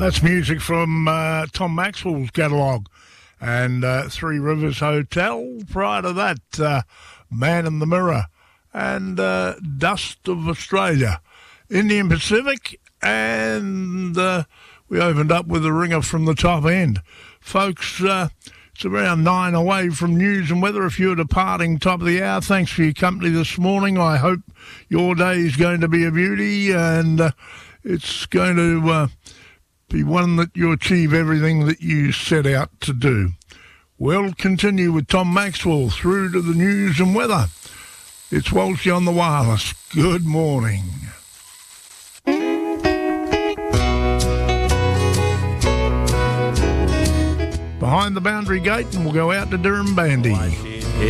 That's music from Tom Maxwell's catalogue. And Three Rivers Hotel. Prior to that, Man in the Mirror. And Dust of Australia. Indian Pacific. And we opened up with a ringer from the top end. Folks, it's around 9 away from news and weather. If you're departing top of the hour, thanks for your company this morning. I hope your day is going to be a beauty and it's going to be one that you achieve everything that you set out to do. We'll continue with Tom Maxwell through to the news and weather. It's Walshy on the wireless. Good morning. Behind the boundary gate, and we'll go out to Durham Bandy.